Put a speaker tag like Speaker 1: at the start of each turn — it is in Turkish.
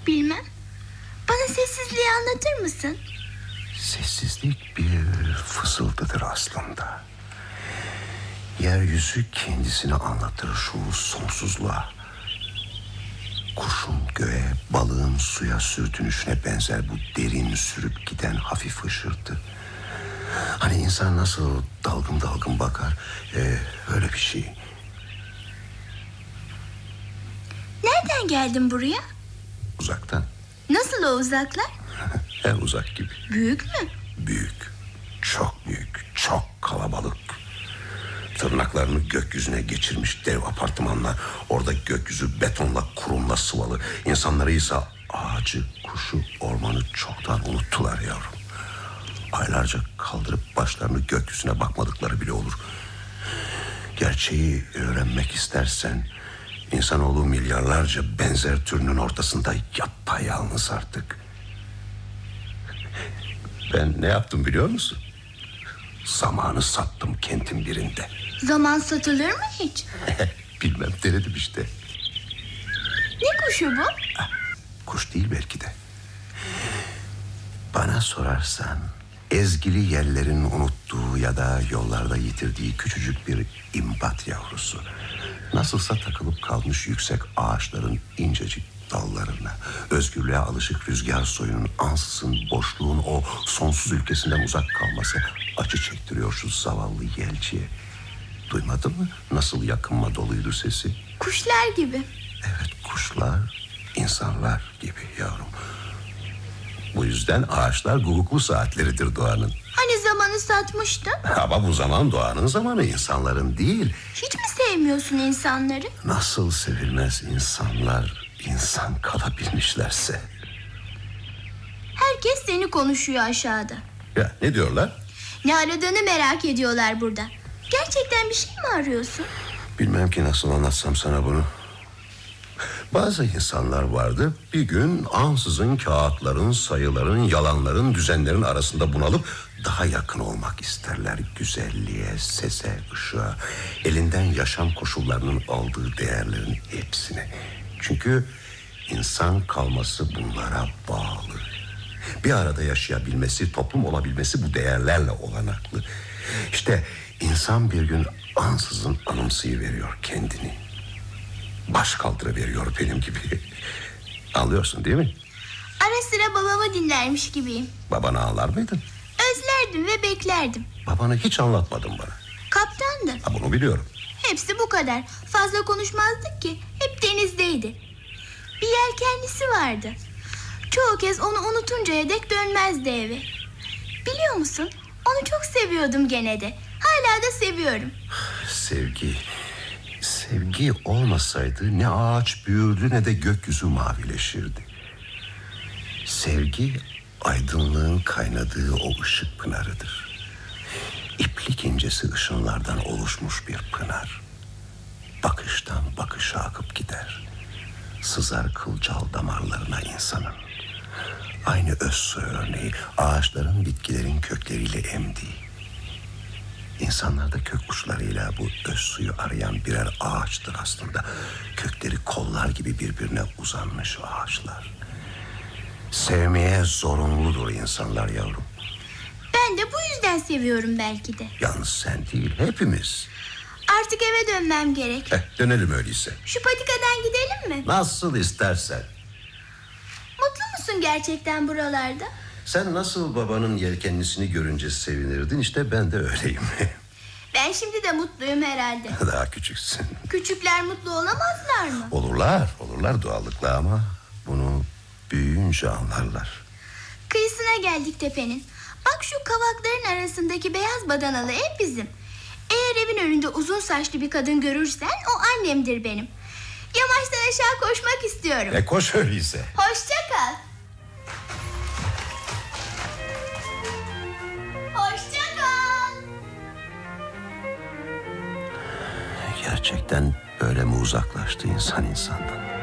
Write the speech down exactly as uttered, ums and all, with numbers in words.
Speaker 1: Bilmem. Bana sessizliği anlatır mısın?
Speaker 2: Sessizlik bir fısıltıdır aslında. Yeryüzü kendisini anlatır şu sonsuzluğa. Kuşun göğe, balığın suya sürtünüşüne benzer bu derin sürüp giden hafif hışırtı. Hani insan nasıl dalgın dalgın bakar, ee, öyle bir şey.
Speaker 1: Nereden geldin buraya?
Speaker 2: Uzaktan.
Speaker 1: Nasıl o uzaklar?
Speaker 2: Her uzak gibi.
Speaker 1: Büyük mü?
Speaker 2: Büyük, çok büyük, çok kalabalık. Tırnaklarını gökyüzüne geçirmiş dev apartmanlar. Orada gökyüzü betonla, kurumla sıvalı. İnsanları ise ağacı, kuşu, ormanı çoktan unuttular yavrum. Aylarca kaldırıp başlarını gökyüzüne bakmadıkları bile olur. Gerçeği öğrenmek istersen insanoğlu milyarlarca benzer türünün ortasında yapayalnız artık. Ben ne yaptım biliyor musun? Zamanı sattım kentin birinde.
Speaker 1: Zaman satılır mı hiç?
Speaker 2: Bilmem, denedim işte.
Speaker 1: Ne kuşu bu?
Speaker 2: Kuş değil belki de. Bana sorarsan ezgili yerlerin unuttuğu ya da yollarda yitirdiği küçücük bir imbat yavrusu. Nasılsa takılıp kalmış yüksek ağaçların incecik dallarına, özgürlüğe alışık rüzgar soyunun ansızın boşluğun o sonsuz ülkesinden uzak kalması acı çektiriyor şu zavallı yelçiye. Duymadın mı? Nasıl yakınma doluydu sesi.
Speaker 1: Kuşlar gibi.
Speaker 2: Evet, kuşlar, insanlar gibi yavrum. Bu yüzden ağaçlar guguklu saatleridir doğanın.
Speaker 1: Hani zamanı satmıştın?
Speaker 2: Ama bu zaman doğanın zamanı, insanların değil.
Speaker 1: Hiç mi sevmiyorsun insanları?
Speaker 2: Nasıl sevilmez insanlar, insan kalabilmişlerse.
Speaker 1: Herkes seni konuşuyor aşağıda.
Speaker 2: Ya ne diyorlar?
Speaker 1: Ne aradığını merak ediyorlar burada. Gerçekten bir şey mi arıyorsun?
Speaker 2: Bilmem ki nasıl anlatsam sana bunu. Bazı insanlar vardı, bir gün ansızın kağıtların, sayıların, yalanların, düzenlerin arasında bunalıp daha yakın olmak isterler güzelliğe, sese, ışığa, elinden yaşam koşullarının aldığı değerlerin hepsine. Çünkü insan kalması bunlara bağlı. Bir arada yaşayabilmesi, toplum olabilmesi bu değerlerle olanaklı. İşte insan bir gün ansızın anımsayıveriyor kendini. Baş kaldırıveriyor benim gibi. Anlıyorsun değil mi?
Speaker 1: Ara sıra babamı dinlermiş gibiyim.
Speaker 2: Babanı ağlar mıydın?
Speaker 1: Özlerdim ve beklerdim.
Speaker 2: Babanı hiç anlatmadın bana.
Speaker 1: Kaptandı.
Speaker 2: Ha, bunu biliyorum.
Speaker 1: Hepsi bu kadar. Fazla konuşmazdık ki. Hep denizdeydi. Bir yelkenlisi vardı. Çoğu kez onu unutuncaya dek dönmezdi eve. Biliyor musun? Onu çok seviyordum gene de. Hala da seviyorum.
Speaker 2: Sevgi... Sevgi olmasaydı ne ağaç büyürdü ne de gökyüzü mavileşirdi. Sevgi aydınlığın kaynadığı o ışık pınarıdır. İplik incesi ışınlardan oluşmuş bir pınar. Bakıştan bakışa akıp gider. Sızar kılcal damarlarına insanın. Aynı öz su örneği ağaçların bitkilerin kökleriyle emdiği. İnsanlar da kök uçlarıyla bu öz suyu arayan birer ağaçtır aslında. Kökleri kollar gibi birbirine uzanmış ağaçlar. Sevmeye zorunludur insanlar yavrum.
Speaker 1: Ben de bu yüzden seviyorum belki de.
Speaker 2: Yalnız sen değil, hepimiz.
Speaker 1: Artık eve dönmem gerek.
Speaker 2: Heh, dönelim öyleyse.
Speaker 1: Şu patikadan gidelim mi?
Speaker 2: Nasıl istersen.
Speaker 1: Mutlu musun gerçekten buralarda?
Speaker 2: Sen nasıl babanın yelkenlisini görünce sevinirdin, işte ben de öyleyim.
Speaker 1: Ben şimdi de mutluyum herhalde.
Speaker 2: Daha küçüksün.
Speaker 1: Küçükler mutlu olamazlar mı?
Speaker 2: Olurlar, olurlar doğallıkla ama bunu büyüyünce anlarlar.
Speaker 1: Kıyısına geldik tepenin. Bak şu kavakların arasındaki beyaz badanalı ev bizim. Eğer evin önünde uzun saçlı bir kadın görürsen o annemdir benim. Yamaçtan aşağı koşmak istiyorum.
Speaker 2: E koş öyleyse.
Speaker 1: Hoşça kal. Hoşça kal.
Speaker 2: Gerçekten böyle mi uzaklaştı insan insandan?